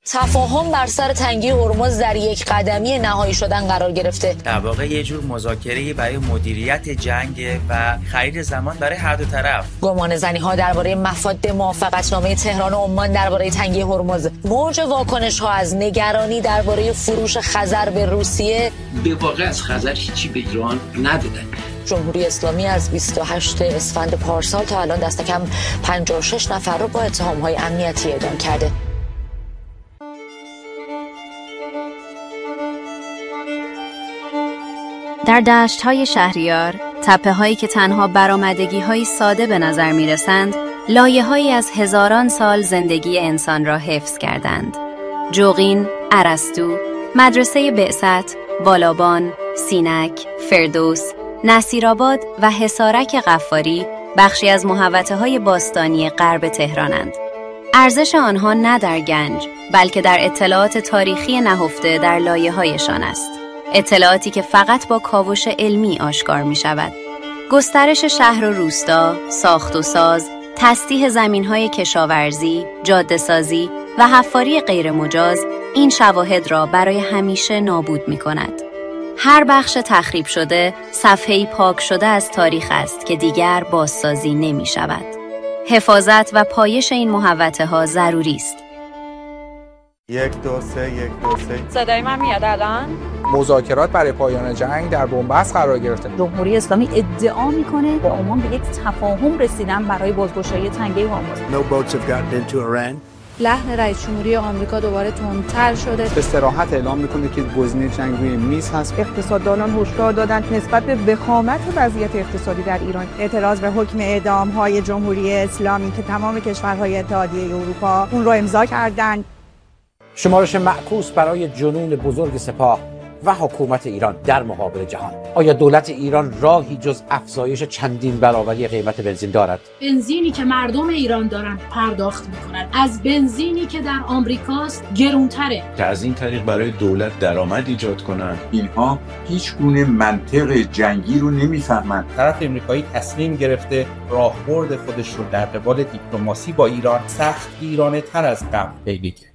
تفاهم بر سر تنگی هرمز در یک قدمی نهایی شدن قرار گرفته. در واقع یه جور مذاکره برای مدیریت جنگ و خرید زمان برای هر دو طرف. گمانه‌زنی‌ها درباره مفاد موافقتنامه تهران و عمان درباره تنگی هرمز، موج واکنش‌ها از نگرانی درباره فروش خزر به روسیه. به واقع از خزر هیچی به ایران ندادن. جمهوری اسلامی از 28 اسفند پارسال تا الان دست کم 56 نفر رو با اتهام‌های امنیتی اعدام کرده. در دشت‌های شهریار، تپه‌هایی که تنها برآمدگی‌های ساده به نظر می‌رسند، لایه‌هایی از هزاران سال زندگی انسان را حفظ کردند. جوقین، ارسطو، مدرسه بعثت، بالابان، سینک، فردوس، نصیرآباد و حصارک غفاری بخشی از محوطه‌های باستانی غرب تهرانند. ارزش آنها نه در گنج، بلکه در اطلاعات تاریخی نهفته در لایه‌هایشان است. اطلاعاتی که فقط با کاوش علمی آشکار می شود. گسترش شهر و روستا، ساخت و ساز، تسطیح زمین‌های کشاورزی، جاده‌سازی و حفاری غیرمجاز این شواهد را برای همیشه نابود می کند. هر بخش تخریب شده صفحه‌ای پاک شده از تاریخ است که دیگر بازسازی نمی شود. حفاظت و پایش این محوطه‌ها ضروری است. 1 2 3 1 2 3 صدای من میاد الان؟ مذاکرات برای پایان جنگ در بنبست قرار گرفته. جمهوری اسلامی ادعا میکنه با عمان به یک تفاهم رسیدن برای بازگشایی تنگه هرمز. No boats have gotten into Iran. لحن رئیس جمهوری آمریکا دوباره تندتر شده. به صراحت اعلام میکنه که گزینه جنگ روی میز هست. اقتصاددانان هشدار دادند نسبت به وخامت وضعیت اقتصادی در ایران. اعتراض به حکم اعدام‌های جمهوری اسلامی که تمام کشورهای اتحادیه اروپا اون رو امضا کردند. شمارش معکوس برای جنون بزرگ سپاه و حکومت ایران در مقابل جهان. آیا دولت ایران راهی جز افزایش چندین برابری قیمت بنزین دارد؟ بنزینی که مردم ایران دارن پرداخت میکنن از بنزینی که در آمریکاست گرونتره، که از این طریق برای دولت درآمد ایجاد کنن. اینها هیچ گونه منطق جنگی رو نمیفهمند. طرف آمریکایی تصمیم گرفته راهبرد خودش رو در قبال دیپلماسی با ایران سختگیرانه تر از قبل بگیره.